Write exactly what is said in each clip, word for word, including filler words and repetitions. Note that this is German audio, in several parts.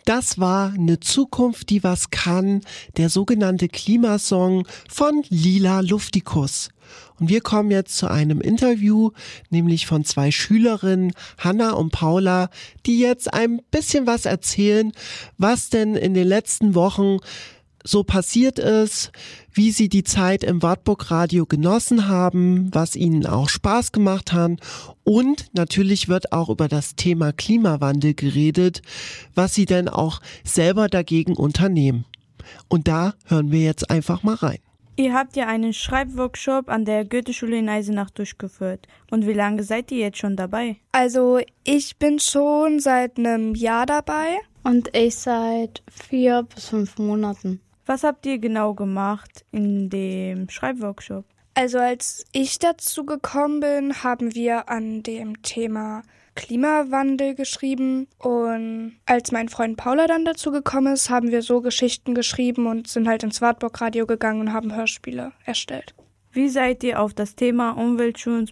Das war "Ne Zukunft, die was kann", der sogenannte Klimasong von Lila Luftikus. Und wir kommen jetzt zu einem Interview, nämlich von zwei Schülerinnen, Hanna und Paula, die jetzt ein bisschen was erzählen, was denn in den letzten Wochen so passiert ist, wie sie die Zeit im Wartburg Radio genossen haben, was ihnen auch Spaß gemacht hat. Und natürlich wird auch über das Thema Klimawandel geredet, was sie denn auch selber dagegen unternehmen. Und da hören wir jetzt einfach mal rein. Ihr habt ja einen Schreibworkshop an der Goetheschule in Eisenach durchgeführt. Und wie lange seid ihr jetzt schon dabei? Also ich bin schon seit einem Jahr dabei. Und ich seit vier bis fünf Monaten. Was habt ihr genau gemacht in dem Schreibworkshop? Also als ich dazu gekommen bin, haben wir an dem Thema Klimawandel geschrieben. Und als mein Freund Paula dann dazu gekommen ist, haben wir so Geschichten geschrieben und sind halt ins Wartburg Radio gegangen und haben Hörspiele erstellt. Wie seid ihr auf das Thema Umweltschutz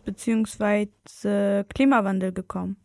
bzw. Klimawandel gekommen?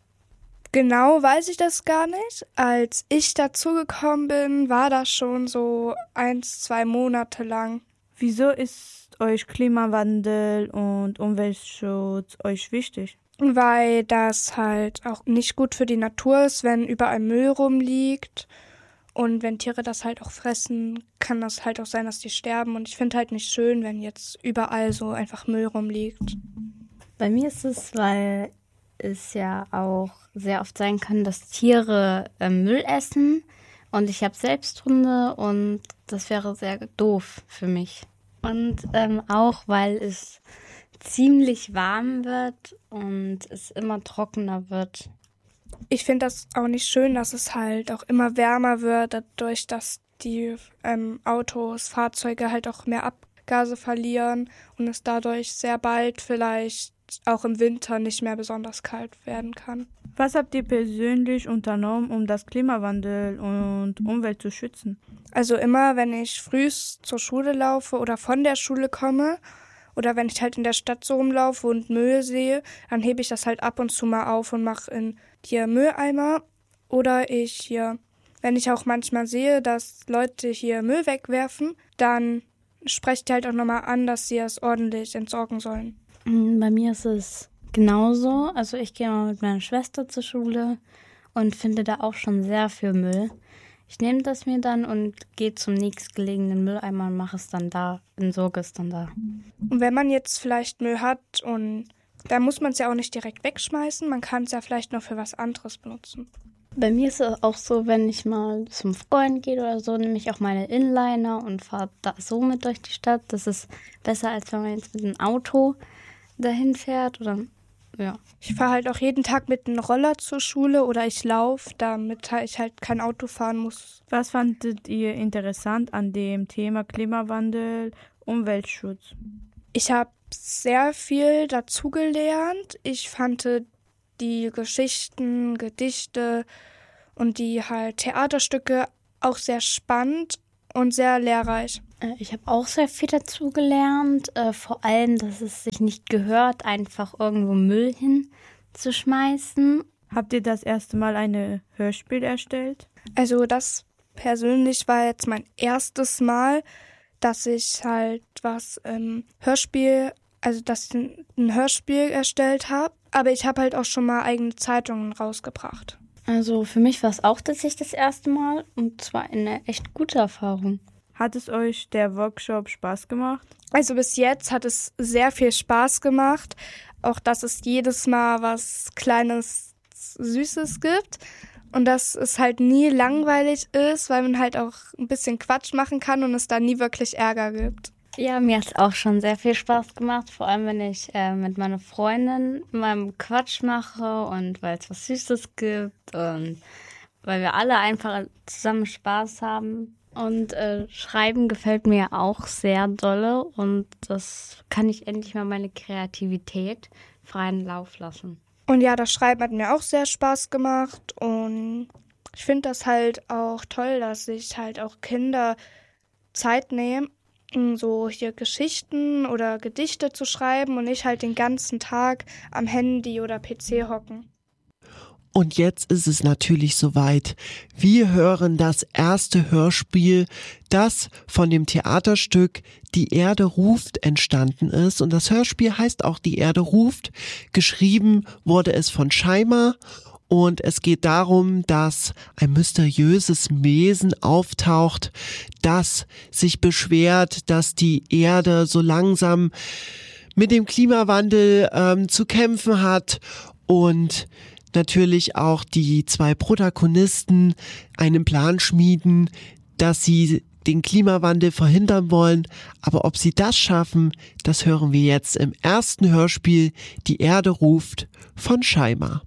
Genau weiß ich das gar nicht. Als ich dazugekommen bin, war das schon so eins, zwei Monate lang. Wieso ist euch Klimawandel und Umweltschutz euch wichtig? Weil das halt auch nicht gut für die Natur ist, wenn überall Müll rumliegt. Und wenn Tiere das halt auch fressen, kann das halt auch sein, dass die sterben. Und ich finde halt nicht schön, wenn jetzt überall so einfach Müll rumliegt. Bei mir ist es, weil es ja auch sehr oft sein kann, dass Tiere äh, Müll essen und ich habe selbst Hunde und das wäre sehr doof für mich. Und ähm, auch, weil es ziemlich warm wird und es immer trockener wird. Ich finde das auch nicht schön, dass es halt auch immer wärmer wird, dadurch, dass die ähm, Autos, Fahrzeuge halt auch mehr Abgase verlieren und es dadurch sehr bald vielleicht auch im Winter nicht mehr besonders kalt werden kann. Was habt ihr persönlich unternommen, um das Klimawandel und Umwelt zu schützen? Also immer, wenn ich frühst zur Schule laufe oder von der Schule komme oder wenn ich halt in der Stadt so rumlaufe und Müll sehe, dann hebe ich das halt ab und zu mal auf und mache in die Mülleimer. Oder ich hier, wenn ich auch manchmal sehe, dass Leute hier Müll wegwerfen, dann spreche ich halt auch nochmal an, dass sie es ordentlich entsorgen sollen. Bei mir ist es genauso. Also ich gehe mal mit meiner Schwester zur Schule und finde da auch schon sehr viel Müll. Ich nehme das mir dann und gehe zum nächstgelegenen Mülleimer und mache es dann da, entsorge es dann da. Und wenn man jetzt vielleicht Müll hat und da muss man es ja auch nicht direkt wegschmeißen, man kann es ja vielleicht noch für was anderes benutzen. Bei mir ist es auch so, wenn ich mal zum Freund gehe oder so, nehme ich auch meine Inliner und fahre da so mit durch die Stadt. Das ist besser, als wenn man jetzt mit einem Auto dahin fährt oder ja. Ich fahre halt auch jeden Tag mit einem Roller zur Schule oder ich laufe, damit ich halt kein Auto fahren muss. Was fandet ihr interessant an dem Thema Klimawandel, Umweltschutz? Ich habe sehr viel dazugelernt. Ich fand die Geschichten, Gedichte und die halt Theaterstücke auch sehr spannend und sehr lehrreich. Ich habe auch sehr viel dazu gelernt, äh, vor allem, dass es sich nicht gehört, einfach irgendwo Müll hinzuschmeißen. Habt ihr das erste Mal ein Hörspiel erstellt? Also das persönlich war jetzt mein erstes Mal, dass ich halt was ähm, Hörspiel, also dass ich ein Hörspiel erstellt habe. Aber ich habe halt auch schon mal eigene Zeitungen rausgebracht. Also für mich war es auch tatsächlich das erste Mal und zwar eine echt gute Erfahrung. Hat es euch der Workshop Spaß gemacht? Also bis jetzt hat es sehr viel Spaß gemacht. Auch, dass es jedes Mal was Kleines, Süßes gibt. Und dass es halt nie langweilig ist, weil man halt auch ein bisschen Quatsch machen kann und es da nie wirklich Ärger gibt. Ja, mir hat es auch schon sehr viel Spaß gemacht, vor allem wenn ich äh, mit meiner Freundin meinem Quatsch mache und weil es was Süßes gibt und weil wir alle einfach zusammen Spaß haben. Und äh, Schreiben gefällt mir auch sehr dolle und das kann ich endlich mal meine Kreativität freien Lauf lassen. Und ja, das Schreiben hat mir auch sehr Spaß gemacht und ich finde das halt auch toll, dass sich halt auch Kinder Zeit nehmen, so hier Geschichten oder Gedichte zu schreiben und nicht halt den ganzen Tag am Handy oder P C hocken. Und jetzt ist es natürlich soweit. Wir hören das erste Hörspiel, das von dem Theaterstück Die Erde ruft entstanden ist. Und das Hörspiel heißt auch Die Erde ruft. Geschrieben wurde es von Scheimer. Und es geht darum, dass ein mysteriöses Wesen auftaucht, das sich beschwert, dass die Erde so langsam mit dem Klimawandel ähm, zu kämpfen hat und natürlich auch die zwei Protagonisten einen Plan schmieden, dass sie den Klimawandel verhindern wollen. Aber ob sie das schaffen, das hören wir jetzt im ersten Hörspiel Die Erde ruft von Scheimer.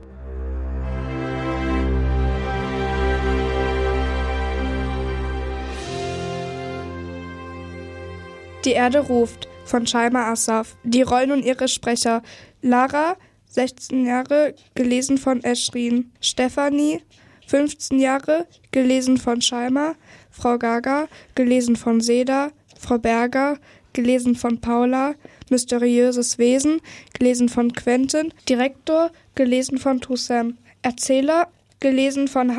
Die Erde ruft von Scheimer Assaf. Die Rollen und ihre Sprecher: Lara, sechzehn Jahre, gelesen von Eschrin. Stefanie, fünfzehn Jahre, gelesen von Scheimer. Frau Gaga, gelesen von Seda. Frau Berger, gelesen von Paula. Mysteriöses Wesen, gelesen von Quentin. Direktor, gelesen von Toussaint. Erzähler, gelesen von